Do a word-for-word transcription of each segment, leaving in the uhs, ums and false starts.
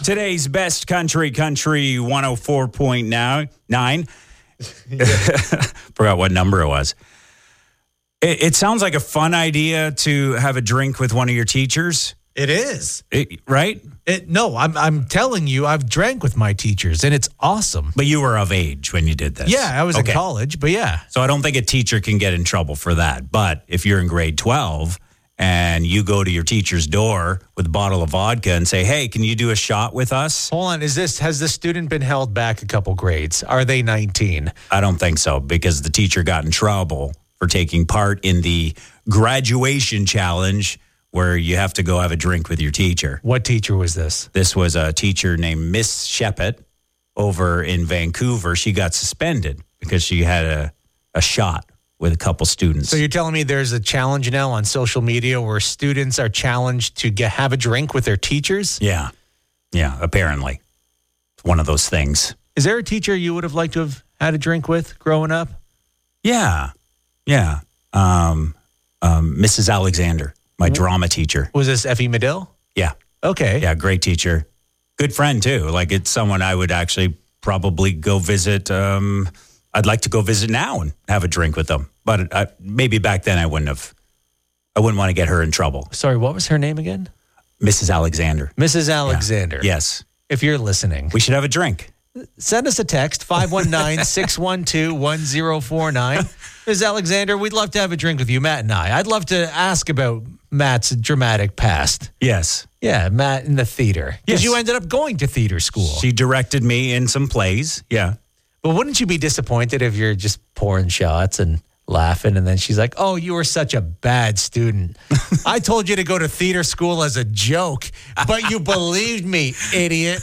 Today's best country, country one oh four point nine. Forgot what number it was. It, it sounds like a fun idea to have a drink with one of your teachers. It is. It, right? It, no, I'm I'm telling you, I've drank with my teachers, and it's awesome. But you were of age when you did this. Yeah, I was okay. in college, but yeah. So I don't think a teacher can get in trouble for that. But if you're in grade twelve and you go to your teacher's door with a bottle of vodka and say, hey, can you do a shot with us? Hold on, is this has the student been held back a couple grades? Are they nineteen? I don't think so, because the teacher got in trouble for taking part in the graduation challenge where you have to go have a drink with your teacher. What teacher was this? This was a teacher named Miss Shepard over in Vancouver. She got suspended because she had a, a shot with a couple students. So you're telling me there's a challenge now on social media where students are challenged to get have a drink with their teachers? Yeah. Yeah, apparently. It's one of those things. Is there a teacher you would have liked to have had a drink with growing up? Yeah. Yeah. Um, um, Missus Alexander. My drama teacher. Was this Effie Medill? Yeah. Okay. Yeah, great teacher. Good friend, too. Like, it's someone I would actually probably go visit. Um, I'd like to go visit now and have a drink with them. But I, maybe back then I wouldn't have. I wouldn't want to get her in trouble. Sorry, what was her name again? Missus Alexander. Missus Alexander. Yeah. Yes. If you're listening. We should have a drink. Send us a text, five one nine, six one two, one zero four nine. Miz Alexander, we'd love to have a drink with you, Matt and I. I'd love to ask about Matt's dramatic past. Yes. Yeah, Matt in the theater. Because Yes. you ended up going to theater school. She directed me in some plays. Yeah. But wouldn't you be disappointed if you're just pouring shots and laughing and then she's like, oh, you were such a bad student. I told you to go to theater school as a joke, but you believed me, idiot.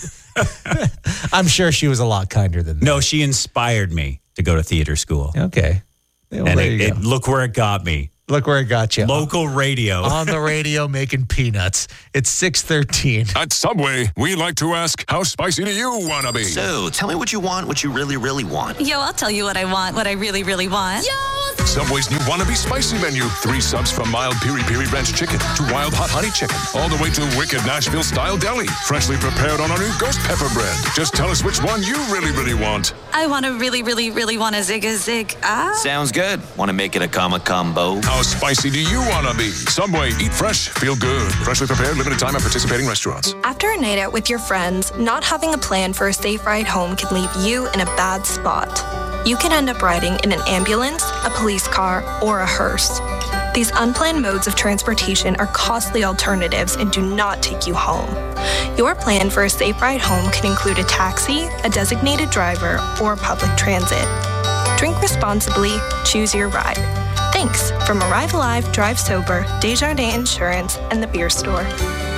I'm sure she was a lot kinder than that. No, she inspired me to go to theater school. Okay. Well, and there it, you it, go. look where it got me. Look where it got you. Local radio. On the radio making peanuts. It's six thirteen. At Subway, we like to ask, how spicy do you want to be? So, tell me what you want, what you really, really want. Yo, I'll tell you what I want, what I really, really want. Yo! Subway's new Wannabe Spicy menu. Three subs from mild piri piri ranch chicken to wild hot honey chicken. All the way to wicked Nashville style deli. Freshly prepared on our new ghost pepper bread. Just tell us which one you really, really want. I want to really, really, really want a zig a zig. Ah. Sounds good. Want to make it a comma combo? How spicy do you want to be? Subway, eat fresh, feel good. Freshly prepared, limited time at participating restaurants. After a night out with your friends, not having a plan for a safe ride home can leave you in a bad spot. You can end up riding in an ambulance, a police car, or a hearse. These unplanned modes of transportation are costly alternatives and do not take you home. Your plan for a safe ride home can include a taxi, a designated driver, or public transit. Drink responsibly, choose your ride. Thanks from Arrive Alive, Drive Sober, Desjardins Insurance, and the Beer Store.